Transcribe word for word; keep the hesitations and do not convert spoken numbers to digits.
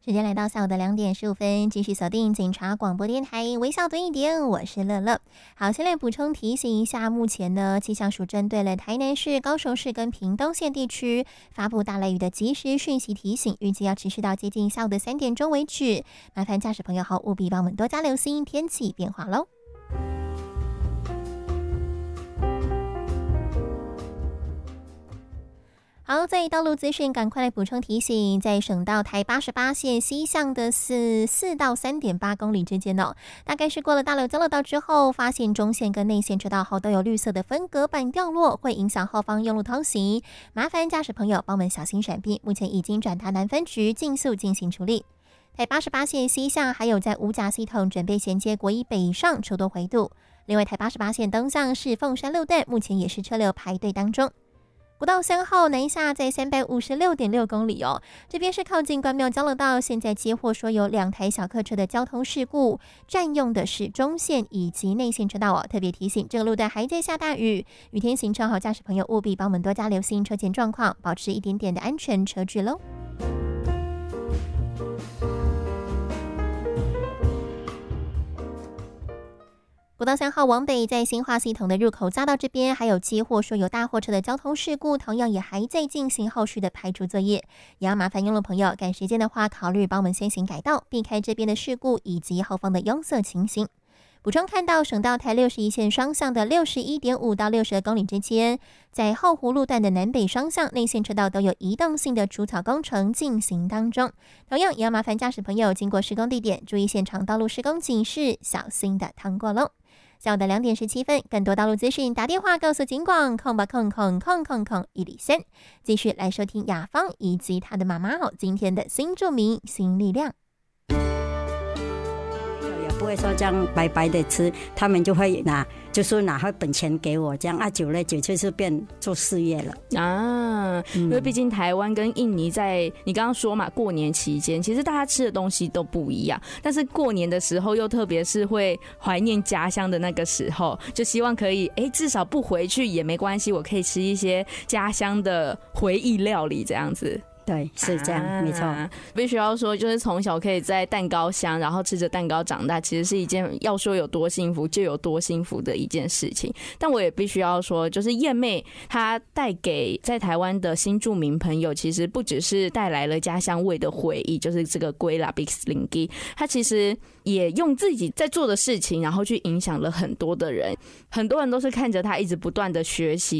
时间来到下午的两点十五分，继续锁定警察广播电台微笑多一点，我是乐乐。好，先来补充提醒一下，目前呢气象署针对了台南市、高雄市跟屏东县地区发布大雷雨的即时讯息提醒，预计要持续到接近下午的三点钟为止。麻烦驾驶朋友好务必帮我们多加留心天气变化喽。好，在道路资讯赶快来补充提醒，在省道台八十八线西向的是四到三点八公里之间哦，大概是过了大楼交流道之后，发现中线跟内线车道后都有绿色的分隔板掉落，会影响后方用路通行，麻烦驾驶朋友帮我们小心闪避，目前已经转达南分局尽速进行处理。台八十八线西向还有在五甲系统准备衔接国一北上车多回渡，另外台八十八线东向是凤山路段，目前也是车流排队当中。国道三号南下在三百五十六点六公里哦，这边是靠近关庙交流道，现在接获说有两台小客车的交通事故，占用的是中线以及内线车道哦。特别提醒，这个路段还在下大雨，雨天行车好，驾驶朋友务必帮我们多加留心车前状况，保持一点点的安全车距喽。国道三号往北，在新化系统的入口匝道这边，还有接获说有大货车的交通事故，同样也还在进行后续的排除作业，也要麻烦用路朋友赶时间的话，考虑帮我们先行改道，避开这边的事故以及后方的拥塞情形。补充看到省道台六十一线双向的六十一点五到六十二公里之间，在后湖路段的南北双向内线车道都有移动性的除草工程进行当中，同样也要麻烦驾驶朋友经过施工地点，注意现场道路施工警示，小心的通过喽。下午的两点十七分，更多道路资讯打电话告诉警广空吧空空空空空一里三，继续来收听雅芳以及她的妈妈哦今天的新著名新力量。 不会说这样白白的吃，他们就会拿，就说拿回本钱给我，这样啊，久了久就是变做事业了啊。因为毕竟台湾跟印尼在你刚刚说嘛，过年期间其实大家吃的东西都不一样，但是过年的时候又特别是会怀念家乡的那个时候，就希望可以哎、欸，至少不回去也没关系，我可以吃一些家乡的回忆料理这样子。 对，是这样，啊、没错。 必须要说，就是从小可以在蛋糕箱，然后吃着蛋糕长大，其实是一件要说有多幸福就有多幸福的一件事情。但我也必须要说，就是燕妹她带给在台湾的新住民朋友，其实不只是带来了家乡味的回忆，就是这个龟啦 Big Slinky， 她其实也用自己在做的事情，然后去影响了很多的人。很多人都是看着她一直不断的学习。